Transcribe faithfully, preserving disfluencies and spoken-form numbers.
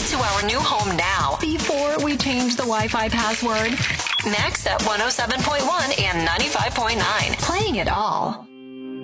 to our new home now before we change the Wi-Fi password. Next at one oh seven point one and ninety-five point nine. Playing it all.